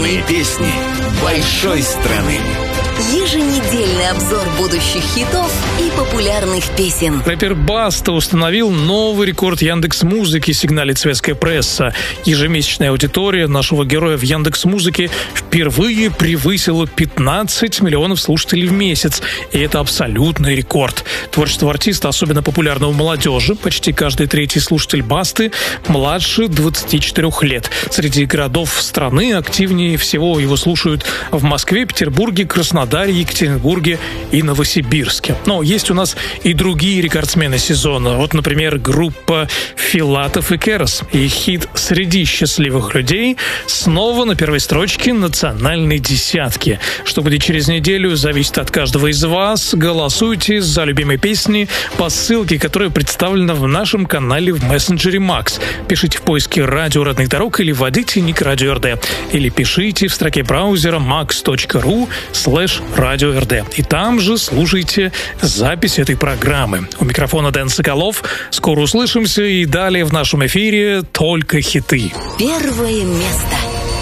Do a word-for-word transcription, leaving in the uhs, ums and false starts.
Главные песни большой страны. Еженедельный обзор будущих хитов и популярных песен. Рэпер Баста установил новый рекорд Яндекс.Музыки, сигналит светская пресса. Ежемесячная аудитория нашего героя в Яндекс.Музыке впервые превысила пятнадцать миллионов слушателей в месяц. И это абсолютный рекорд. Творчество артиста особенно популярно у молодежи. Почти каждый третий слушатель Басты младше двадцати четырёх лет. Среди городов страны активнее всего его слушают в Москве, Петербурге, Краснодаре, Екатеринбурге и Новосибирске. Но есть у нас и другие рекордсмены сезона. Вот, например, группа Филатов и Керос. И хит «Среди счастливых людей» снова на первой строчке национальной десятки. Что будет через неделю, зависит от каждого из вас. Голосуйте за любимые песни по ссылке, которая представлена в нашем канале в мессенджере Макс. Пишите в поиске «Радио родных дорог» или вводите ник Радио РД. Или пишите в строке браузера max.ru слэш Радио РД. И там же слушайте запись этой программы. У микрофона Дэн Соколов. Скоро услышимся, и далее в нашем эфире только хиты. Первое место.